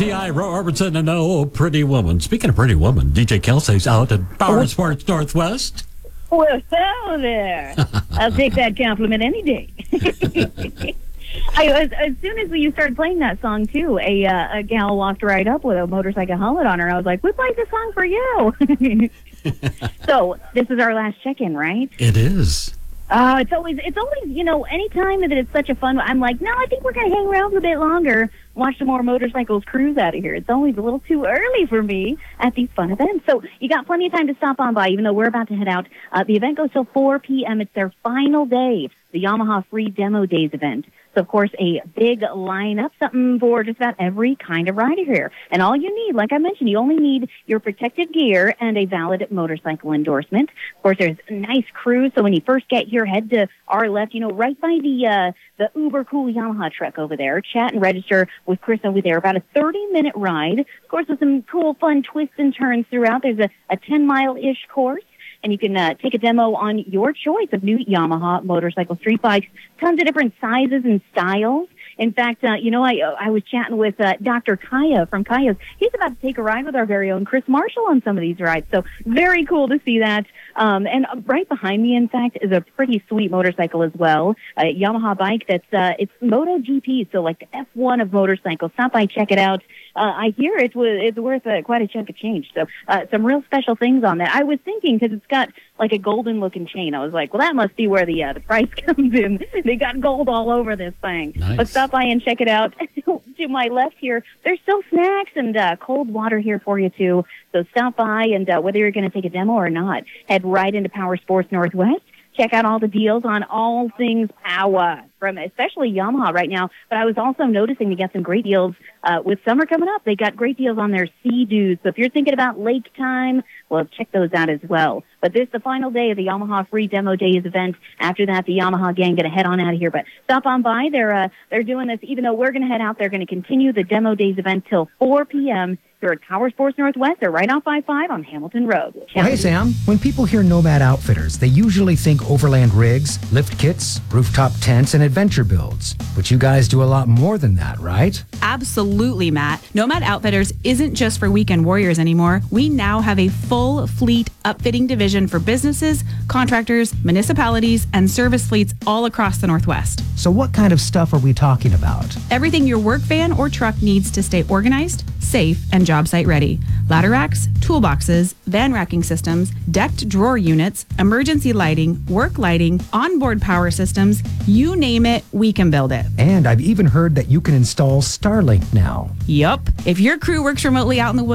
T.I., Roy Orbison, and Oh Pretty Woman. Speaking of Pretty Woman, DJ Kelsey's out at Power Sports Northwest. Well, hello there. I'll take that compliment any day. As soon as you started playing that song, too, a gal walked right up with a motorcycle helmet on her. I was like, we played this song for you. So, this is our last check-in, right? It is. It's always, anytime that it's such a fun, I'm like, no, I think we're going to hang around a bit longer, watch some more motorcycles cruise out of here. It's always a little too early for me at these fun events. So you got plenty of time to stop on by, even though we're about to head out. The event goes till 4 p.m. It's their final day, the Yamaha Free Demo Days event. So, of course, a big lineup, something for just about every kind of rider here. And all you need, like I mentioned, you only need your protective gear and a valid motorcycle endorsement. Of course, there's a nice cruise. So when you first get here, head to our left, right by the uber cool Yamaha truck over there. Chat and register with Chris over there. About a 30-minute ride. Of course, with some cool, fun twists and turns throughout. There's a 10-mile-ish course. And you can take a demo on your choice of new Yamaha motorcycle street bikes. Tons of different sizes and styles. In fact, I was chatting with Dr. Kaya from Kaya's. He's about to take a ride with our very own Chris Marshall on some of these rides. So very cool to see that. And right behind me, in fact, is a pretty sweet motorcycle as well. A Yamaha bike that's it's MotoGP, so like the F1 of motorcycles. Stop by, check it out. I hear it's worth quite a chunk of change. So some real special things on that. I was thinking, because it's got like a golden-looking chain, I was like, well, that must be where the price comes in. They got gold all over this thing. Nice. But stop by and check it out. To my left here, there's still snacks and cold water here for you, too. So stop by, and whether you're going to take a demo or not, head right into Power Sports Northwest. Check out all the deals on all things power, from especially Yamaha right now. But I was also noticing they got some great deals with summer coming up. They got great deals on their Sea-Doos. So if you're thinking about lake time, well, check those out as well. But this is the final day of the Yamaha Free Demo Days event. After that, the Yamaha gang going to head on out of here. But stop on by. They're doing this. Even though we're going to head out, they're going to continue the Demo Days event till 4 p.m. They're at Power Sports Northwest. They're right off I-5 on Hamilton Road. Well, hey, Sam. When people hear Nomad Outfitters, they usually think overland rigs, lift kits, rooftop tents, and adventure builds. But you guys do a lot more than that, right? Absolutely, Matt. Nomad Outfitters isn't just for weekend warriors anymore. We now have a full fleet upfitting division for businesses, contractors, municipalities, and service fleets all across the Northwest. So what kind of stuff are we talking about? Everything your work van or truck needs to stay organized, safe, and job site ready. Ladder racks, toolboxes, van racking systems, decked drawer units, emergency lighting, work lighting, onboard power systems, you name it, we can build it. And I've even heard that you can install Starlink now. Yup. If your crew works remotely out in the woods,